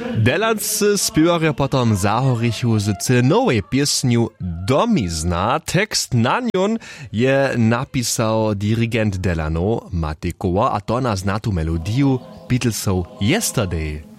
Delanscy spiewarja potom zahorichu z nowej piesniu Domizna. Tekst na nią je napisał dirigent Delano Matej Koła, a to na znatu melodiju Beatlesów Yesterday.